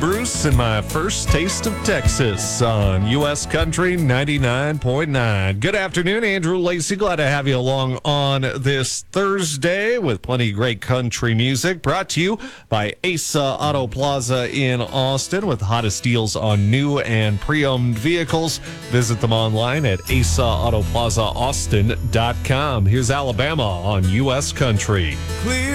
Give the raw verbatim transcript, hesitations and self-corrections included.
Bruce and my first taste of Texas on U S Country ninety-nine point nine. Good afternoon, Andrew Lacey. Glad to have you along on this Thursday with plenty of great country music. Brought to you by Asa Auto Plaza in Austin with the hottest deals on new and pre-owned vehicles. Visit them online at asa auto plaza austin dot com. Here's Alabama on U S Country. Clear